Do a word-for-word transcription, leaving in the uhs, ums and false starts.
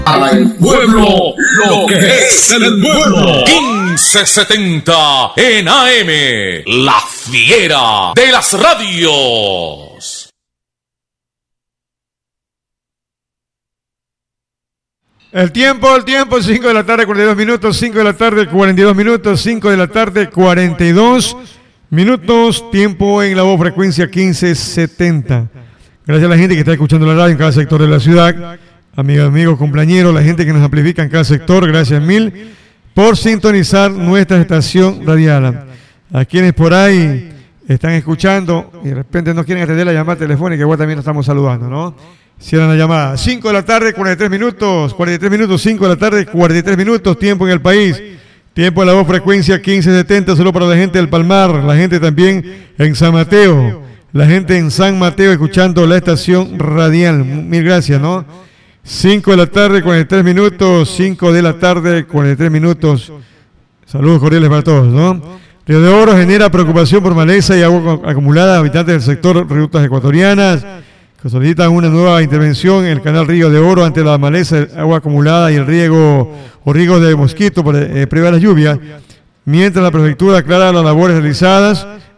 Para el pueblo, lo que es el pueblo. quince setenta en A M, la fiera de las radios. El tiempo, el tiempo, cinco de la tarde, cuarenta y dos minutos, cinco de la tarde, cuarenta y dos minutos, cinco de la tarde, cuarenta y dos minutos, tiempo en la voz frecuencia quince setenta. Gracias a la gente que está escuchando la radio en cada sector de la ciudad, amigos, amigos, compañeros, la gente que nos amplifica en cada sector, gracias mil por sintonizar nuestra estación radial. A quienes por ahí están escuchando y de repente no quieren atender la llamada telefónica, igual también nos estamos saludando, ¿no? Cierran la llamada. cinco de la tarde, cuarenta y tres minutos, cuarenta y tres minutos, cinco de la tarde, cuarenta y tres minutos, tiempo en el país. Tiempo en la voz frecuencia quince setenta, solo para la gente del Palmar, la gente también en San Mateo, la gente en San Mateo escuchando la estación radial. Mil gracias, ¿no? cinco de la tarde, cuarenta y tres minutos, cinco de la tarde, cuarenta y tres minutos. Saludos cordiales para todos, ¿no? Río de Oro genera preocupación por maleza y agua acumulada. Habitantes del sector Rutas Ecuatorianas que solicitan una nueva intervención en el canal Río de Oro ante la maleza, agua acumulada y el riego o riego de mosquito por eh, previa las lluvias. Mientras la prefectura aclara las labores realizadas